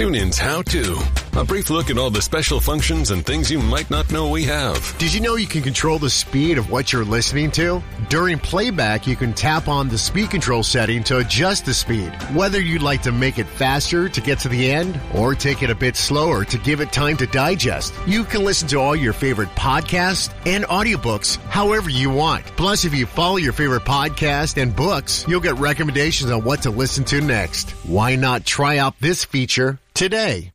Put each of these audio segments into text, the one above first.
TuneIn's How To. A brief look at all the special functions and things you might not know we have. Did you know you can control the speed of what you're listening to? During playback, you can tap on the speed control setting to adjust the speed. Whether you'd like to make it faster to get to the end or take it a bit slower to give it time to digest, you can listen to all your favorite podcasts and audiobooks however you want. Plus, if you follow your favorite podcast and books, you'll get recommendations on what to listen to next. Why not try out this feature today?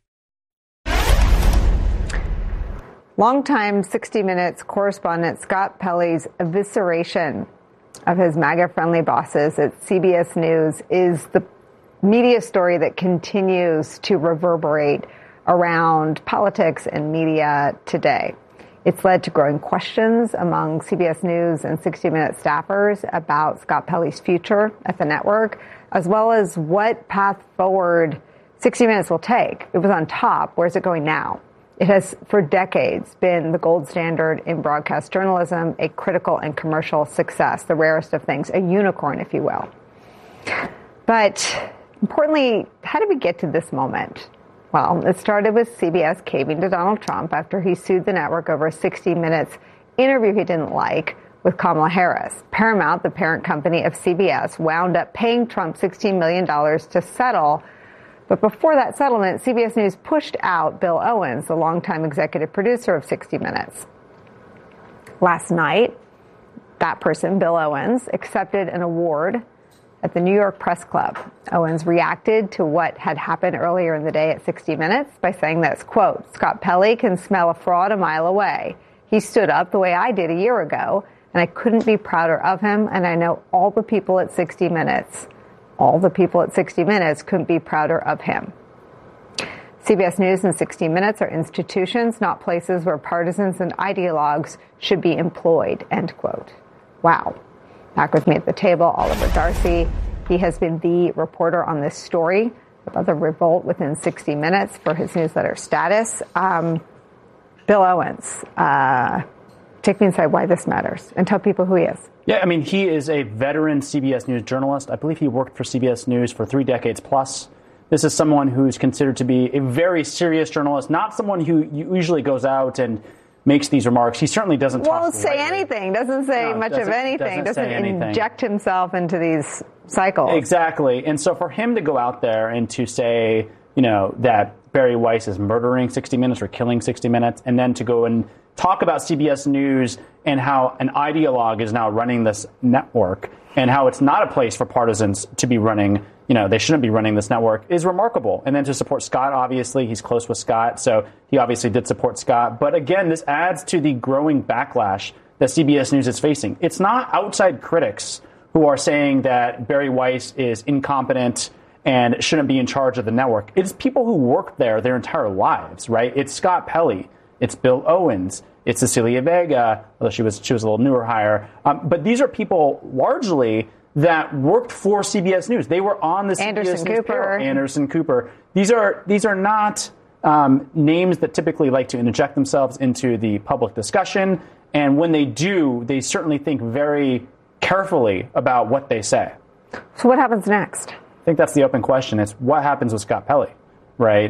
Longtime 60 Minutes correspondent Scott Pelley's evisceration of his MAGA-friendly bosses at CBS News is the media story that continues to reverberate around politics and media today. It's led to growing questions among CBS News and 60 Minutes staffers about Scott Pelley's future at the network, as well as what path forward 60 Minutes will take. It was on top. Where's it going now? It has, for decades, been the gold standard in broadcast journalism, a critical and commercial success, the rarest of things, a unicorn, if you will. But importantly, how did we get to this moment? Well, it started with CBS caving to Donald Trump after he sued the network over a 60 Minutes interview he didn't like with Kamala Harris. Paramount, the parent company of CBS, wound up paying Trump $16 million to settle. But before that settlement, CBS News pushed out Bill Owens, the longtime executive producer of 60 Minutes. Last night, that person, Bill Owens, accepted an award at the New York Press Club. Owens reacted to what had happened earlier in the day at 60 Minutes by saying this, quote, "Scott Pelley can smell a fraud a mile away. He stood up the way I did a year ago, and I couldn't be prouder of him, and I know all the people at 60 Minutes. All the people at 60 Minutes couldn't be prouder of him." CBS News and 60 Minutes are institutions, not places where partisans and ideologues should be employed, end quote. Wow. Back with me at the table, Oliver Darcy. He has been the reporter on this story about the revolt within 60 Minutes for his newsletter Status. Bill Owens, take me inside why this matters and tell people who he is. Yeah, I mean, he is a veteran CBS News journalist. I believe he worked for CBS News for 3 decades plus. This is someone who's considered to be a very serious journalist, not someone who usually goes out and makes these remarks. He certainly doesn't talk Won't say anything, doesn't say much of anything, doesn't inject himself into these cycles. Exactly. And so for him to go out there and to say, you know, that Barry Weiss is murdering 60 Minutes or killing 60 Minutes, and then to go and talk about CBS News and how an ideologue is now running this network and how it's not a place for partisans to be running, you know, they shouldn't be running this network, is remarkable. And then to support Scott, obviously, he's close with Scott, so he obviously did support Scott. But again, this adds to the growing backlash that CBS News is facing. It's not outside critics who are saying that Barry Weiss is incompetent and shouldn't be in charge of the network. It's people who worked there their entire lives, right? It's Scott Pelley. It's Bill Owens. It's Cecilia Vega, although she was a little newer hire. But these are people largely that worked for CBS News. They were on the CBS News payroll. Anderson Cooper. These are not names that typically like to interject themselves into the public discussion. And when they do, they certainly think very carefully about what they say. So what happens next? I think that's the open question. It's what happens with Scott Pelley, right?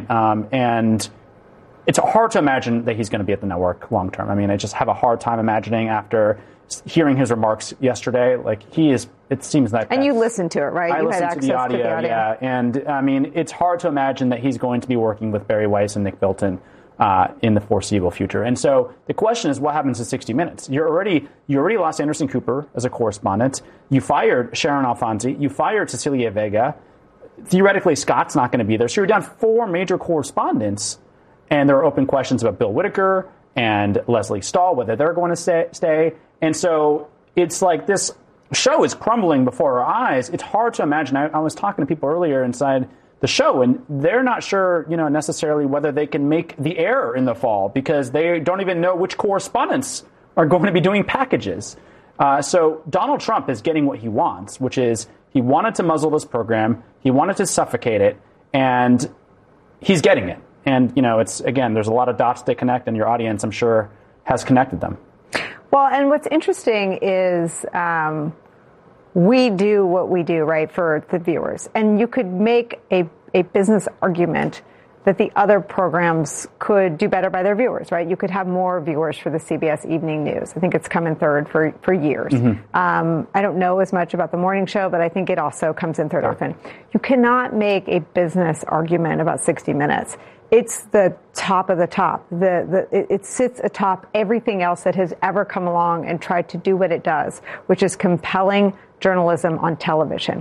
And it's hard to imagine that he's going to be at the network long term. I mean, I just have a hard time imagining after hearing his remarks yesterday. Like, he is, it seems like. And you listened to it, right? I listened to the audio, yeah. And I mean, it's hard to imagine that he's going to be working with Barry Weiss and Nick Bilton in the foreseeable future. And so the question is, what happens in 60 Minutes? You already lost Anderson Cooper as a correspondent. You fired Sharon Alfonsi. You fired Cecilia Vega. Theoretically, Scott's not going to be there. So you're down 4 major correspondents. And there are open questions about Bill Whitaker and Leslie Stahl, whether they're going to stay. And so it's like this show is crumbling before our eyes. It's hard to imagine. I was talking to people earlier inside the show, and they're not sure, necessarily whether they can make the air in the fall because they don't even know which correspondents are going to be doing packages. So Donald Trump is getting what he wants, which is he wanted to muzzle this program. He wanted to suffocate it, and he's getting it. And, it's, again, there's a lot of dots that connect, and your audience, I'm sure, has connected them. Well, and what's interesting is we do what we do, right, for the viewers. And you could make a business argument that the other programs could do better by their viewers, right? You could have more viewers for the CBS Evening News. I think it's come in third for years. I don't know as much about the morning show, but I think it also comes in third often. You cannot make a business argument about 60 Minutes. It's the top of the top. It sits atop everything else that has ever come along and tried to do what it does, which is compelling journalism on television.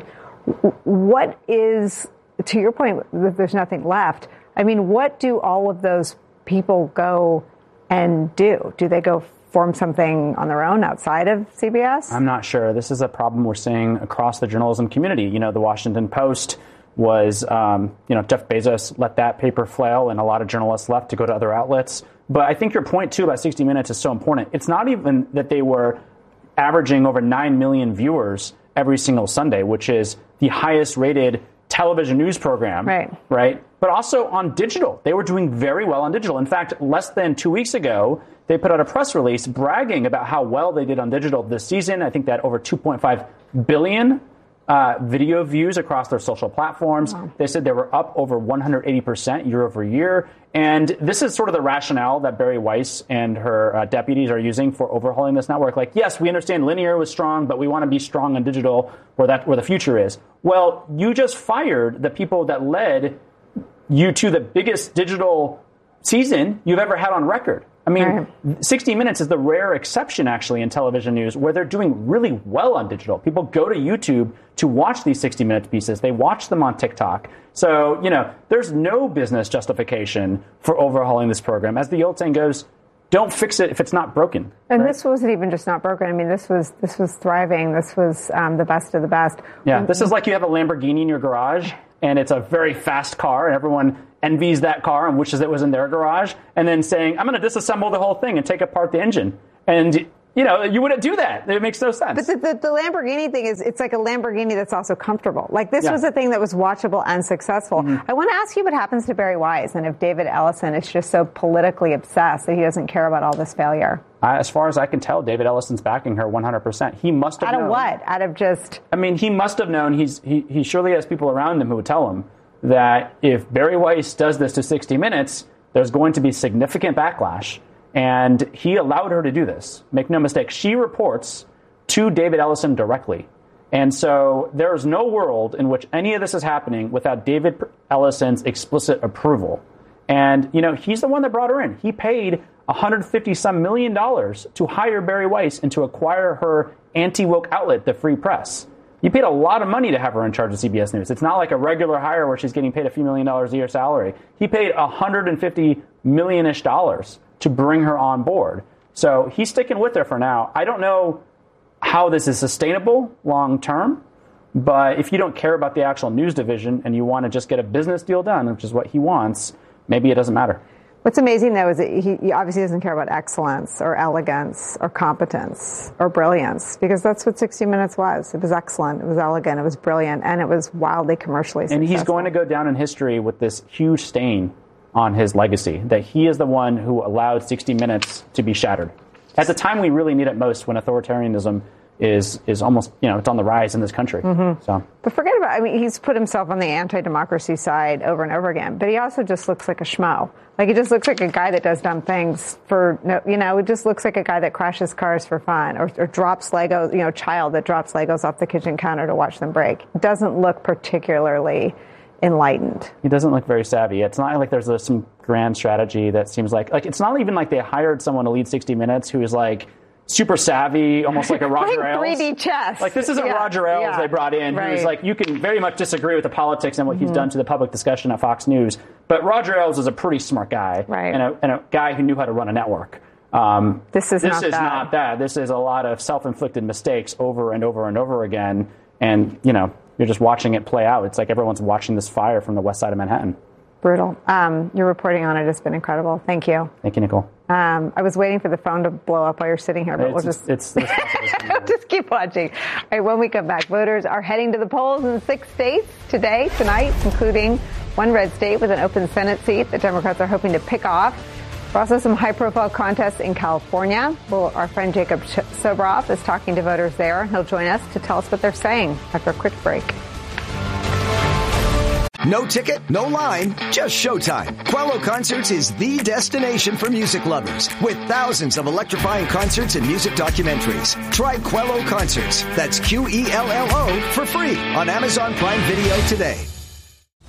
What is, to your point, that there's nothing left, I mean, what do all of those people go and do? Do they go form something on their own outside of CBS? I'm not sure. This is a problem we're seeing across the journalism community. You know, the Washington Post was, Jeff Bezos let that paper flail, and a lot of journalists left to go to other outlets. But I think your point, too, about 60 Minutes is so important. It's not even that they were averaging over 9 million viewers every single Sunday, which is the highest rated television news program, right? But also on digital. They were doing very well on digital. In fact, less than 2 weeks ago, they put out a press release bragging about how well they did on digital this season. I think that over 2.5 billion video views across their social platforms. Wow. They said they were up over 180% year over year. And this is sort of the rationale that Bari Weiss and her deputies are using for overhauling this network. Like, yes, we understand linear was strong, but we want to be strong on digital where the future is. Well, you just fired the people that led you to the biggest digital season you've ever had on record. I mean, 60 Minutes is the rare exception, actually, in television news where they're doing really well on digital. People go to YouTube to watch these 60 Minutes pieces. They watch them on TikTok. So, there's no business justification for overhauling this program. As the old saying goes, don't fix it if it's not broken. And This wasn't even just not broken. I mean, this was thriving. This was the best of the best. Yeah, this is like you have a Lamborghini in your garage, and it's a very fast car, and everyone envies that car and wishes it was in their garage, and then saying, I'm going to disassemble the whole thing and take apart the engine. And, you wouldn't do that. It makes no sense. But the Lamborghini thing is, it's like a Lamborghini that's also comfortable. Like, this was a thing that was watchable and successful. I want to ask you what happens to Bari Weiss and if David Ellison is just so politically obsessed that he doesn't care about all this failure. As far as I can tell, David Ellison's backing her 100%. He must have known. Out of what? Out of just... I mean, he must have known. He surely has people around him who would tell him that if Bari Weiss does this to 60 Minutes, there's going to be significant backlash. And he allowed her to do this. Make no mistake, she reports to David Ellison directly. And so there is no world in which any of this is happening without David Ellison's explicit approval. And, he's the one that brought her in. He paid $150-some million to hire Bari Weiss and to acquire her anti-woke outlet, the Free Press. You paid a lot of money to have her in charge of CBS News. It's not like a regular hire where she's getting paid a few $1 million a year salary. He paid $150 million-ish to bring her on board. So he's sticking with her for now. I don't know how this is sustainable long term, but if you don't care about the actual news division and you want to just get a business deal done, which is what he wants, maybe it doesn't matter. What's amazing, though, is that he obviously doesn't care about excellence or elegance or competence or brilliance, because that's what 60 Minutes was. It was excellent, it was elegant, it was brilliant, and it was wildly commercially successful. And he's going to go down in history with this huge stain on his legacy, that he is the one who allowed 60 Minutes to be shattered. At the time we really need it most, when authoritarianism is almost, it's on the rise in this country. So, but forget about, he's put himself on the anti-democracy side over and over again, but he also just looks like a schmo. Like, he just looks like a guy that does dumb things it just looks like a guy that crashes cars for fun or drops Legos, child that drops Legos off the kitchen counter to watch them break. It doesn't look particularly enlightened. He doesn't look very savvy. It's not like there's some grand strategy that seems like it's not even like they hired someone to lead 60 Minutes who is like super savvy, almost like a Roger Ailes. 3D chess. Like, this isn't Roger Ailes they brought in, who's like, you can very much disagree with the politics and what he's done to the public discussion at Fox News. But Roger Ailes is a pretty smart guy, and a guy who knew how to run a network. This is not that. This is a lot of self-inflicted mistakes over and over and over again. And, you're just watching it play out. It's like everyone's watching this fire from the west side of Manhattan. Brutal. Your reporting on it has been incredible. Thank you. Thank you, Nicole. I was waiting for the phone to blow up while you're sitting here, but we'll just keep watching. All right, when we come back, voters are heading to the polls in 6 states tonight, including one red state with an open Senate seat that Democrats are hoping to pick off. There are also some high-profile contests in California. Our friend Jacob Sobroff is talking to voters there. He'll join us to tell us what they're saying after a quick break. No ticket, no line, just showtime. Quello Concerts is the destination for music lovers with thousands of electrifying concerts and music documentaries. Try Quello Concerts. That's Quello for free on Amazon Prime Video today.